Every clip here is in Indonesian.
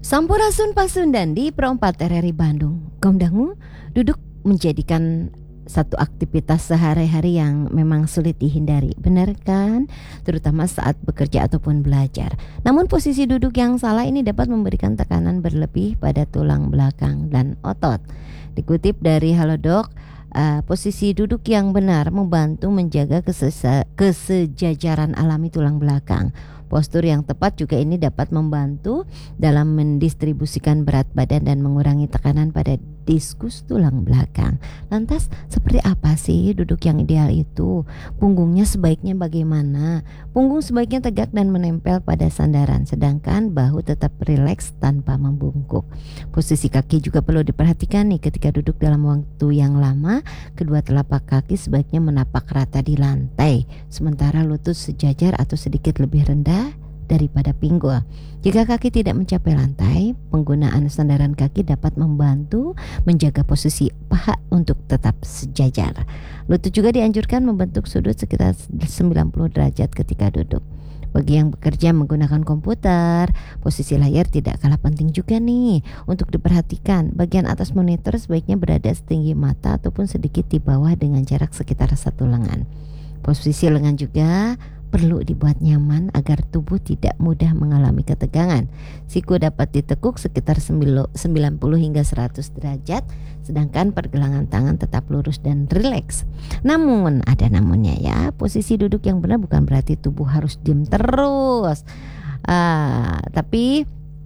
Sampurasun Pasundan di Pro 4 RRI Bandung. Kaum duduk menjadikan satu aktivitas sehari-hari yang memang sulit dihindari, benar kan? Terutama saat bekerja ataupun belajar. Namun posisi duduk yang salah ini dapat memberikan tekanan berlebih pada tulang belakang dan otot. Dikutip dari Halodoc, posisi duduk yang benar membantu menjaga kesejajaran alami tulang belakang. Postur yang tepat juga ini dapat membantu dalam mendistribusikan berat badan dan mengurangi tekanan pada diskus tulang belakang. Lantas seperti apa sih duduk yang ideal itu? Punggungnya sebaiknya bagaimana? Punggung sebaiknya tegak dan menempel pada sandaran, sedangkan bahu tetap rileks tanpa membungkuk. Posisi kaki juga perlu diperhatikan nih ketika duduk dalam waktu yang lama. Kedua telapak kaki sebaiknya menapak rata di lantai, sementara lutut sejajar atau sedikit lebih rendah daripada pinggul. Jika kaki tidak mencapai lantai, penggunaan sandaran kaki dapat membantu menjaga posisi paha untuk tetap sejajar. Lutut juga dianjurkan membentuk sudut sekitar 90 derajat ketika duduk. Bagi yang bekerja menggunakan komputer, posisi layar tidak kalah penting juga nih untuk diperhatikan. Bagian atas monitor sebaiknya berada setinggi mata ataupun sedikit di bawah dengan jarak sekitar 1 lengan. Posisi lengan juga perlu dibuat nyaman agar tubuh tidak mudah mengalami ketegangan. Siku dapat ditekuk sekitar 90 hingga 100 derajat, sedangkan pergelangan tangan tetap lurus dan rileks. Namun, ada namunnya ya, posisi duduk yang benar bukan berarti tubuh harus diam terus. Tapi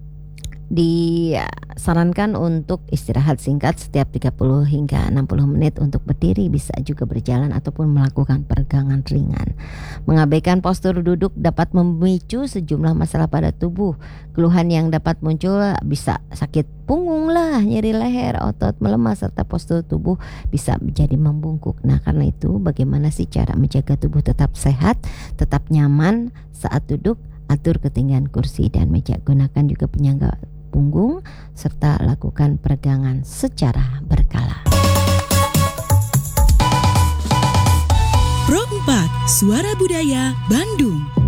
disarankan untuk istirahat singkat setiap 30 hingga 60 menit untuk berdiri, bisa juga berjalan ataupun melakukan peregangan ringan. Mengabaikan postur duduk dapat memicu sejumlah masalah pada tubuh. Keluhan yang dapat muncul bisa sakit punggung lah, nyeri leher, otot melemah, serta postur tubuh bisa menjadi membungkuk. Nah, karena itu bagaimana sih cara menjaga tubuh tetap sehat, tetap nyaman saat duduk? Atur ketinggian kursi dan meja, gunakan juga penyangga punggung, serta lakukan peregangan secara berkala. Pro 4 Suara Budaya Bandung.